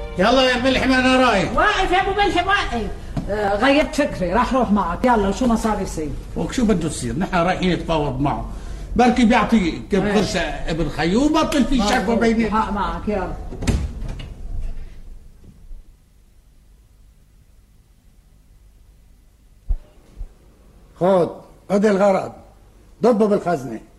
يلا يا ملحم انا رايح. واقف يا ابو ملحم واقف. غيرت فكري، راح روح معك. يلا شو ما صار يصير. وشو بده يصير؟ نحن رايحين نتفاوض معه، بركي بيعطي كيف قرش ابن خيو بطل في شكوى بيني. حق معك. يلا خذ الغرض، ضبه بالخزنه.